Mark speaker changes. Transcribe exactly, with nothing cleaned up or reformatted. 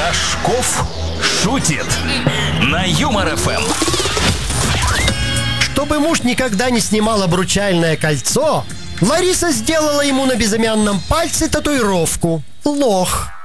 Speaker 1: Рожков шутит на Юмор ФМ.
Speaker 2: Чтобы муж никогда не снимал обручальное кольцо, Лариса сделала ему на безымянном пальце татуировку «Лох».